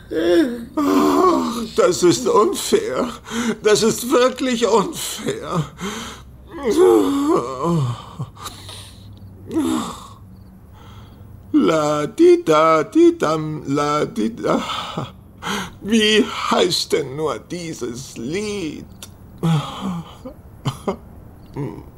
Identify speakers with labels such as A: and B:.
A: Das ist unfair. Das ist wirklich unfair. La di da di dam la di da. Wie heißt denn nur dieses Lied?